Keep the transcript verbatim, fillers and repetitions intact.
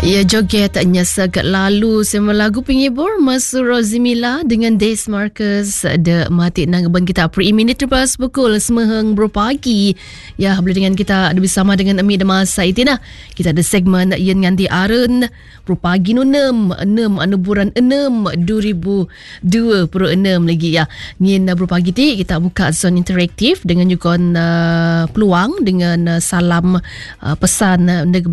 Ya, joget nyesek lalu semua lagu penghibur Masur Rozimila dengan Des Marcus de mati nang ban kita pre minute lepas pukul semeheng berpagi. Ya, boleh dengan kita ada bersama dengan Ami Demas Saitina. Kita ada segmen yang nganti aren berpagi no enam enam anu bulan enam dua ribu dua puluh enam lagi ya. Ngin berpagi ti kita buka zone interaktif dengan juga uh, peluang dengan uh, salam uh, pesan uh,